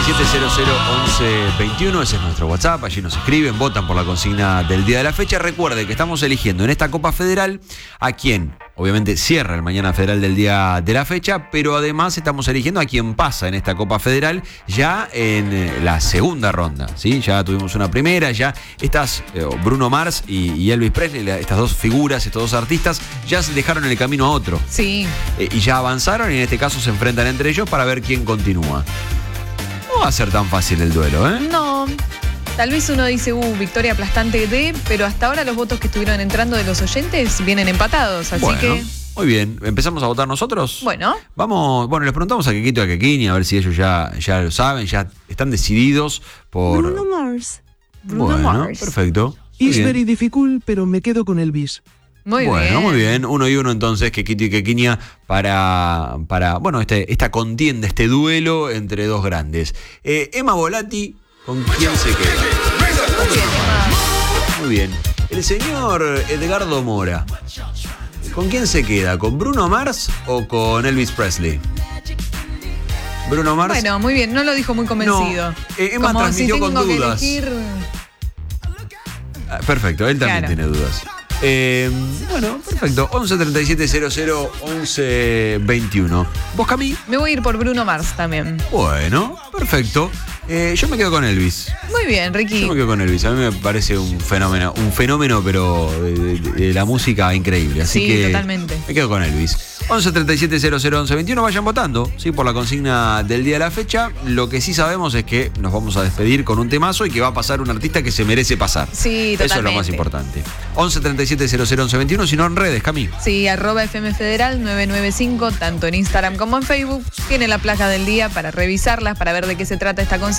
1137-001121, ese es nuestro WhatsApp, allí nos escriben, votan por la consigna del día de la fecha. Recuerde que estamos eligiendo en esta Copa Federal a quien, obviamente, cierra el Mañana Federal del día de la fecha, pero además estamos eligiendo a quien pasa en esta Copa Federal ya en la segunda ronda, ¿sí? Ya tuvimos una primera, ya estas, Bruno Mars y Elvis Presley, estas dos figuras, estos dos artistas, ya se dejaron el camino a otro. Sí. Y ya avanzaron y en este caso se enfrentan entre ellos para ver quién continúa. No va a ser tan fácil el duelo, ¿eh? No. Tal vez uno dice, victoria aplastante de, pero hasta ahora los votos que estuvieron entrando de los oyentes vienen empatados, así bueno, que... Muy bien, ¿empezamos a votar nosotros? Bueno. Vamos, les preguntamos a Kekito y a Kekini, a ver si ellos ya lo saben, ya están decididos por... Bruno Mars. Bruno Mars. Perfecto. It's very difficult, pero me quedo con Elvis. Muy bien. Muy bien. 1-1 entonces, Kekito y Kekinia para bueno, esta contienda, este duelo entre dos grandes. Emma Volati, ¿con quién se queda? Muy bien, Emma. Muy bien. El señor Edgardo Mora, ¿con quién se queda? ¿Con Bruno Mars o con Elvis Presley? Bruno Mars. Bueno, muy bien, no lo dijo muy convencido. No, Emma como transmitió si con tengo dudas. Que elegir... Perfecto, él también Claro. tiene dudas. Bueno, perfecto. 1137-001121. ¿Vos, Cami? Me voy a ir por Bruno Mars también. Bueno, perfecto. Yo me quedo con Elvis. Muy bien, Ricky. Yo me quedo con Elvis. A mí me parece un fenómeno, pero de la música increíble. Así Sí, que totalmente. me quedo con Elvis. 1137-001121. Vayan votando, ¿sí? Por la consigna del día de la fecha. Lo que sí sabemos es que nos vamos a despedir con un temazo y que va a pasar un artista que se merece pasar. Sí, totalmente. Eso es lo más importante. 1137-001121, si no en redes, Cami. Sí, @FM Federal 995, tanto en Instagram como en Facebook. Tiene la placa del día para revisarlas, para ver de qué se trata esta consigna.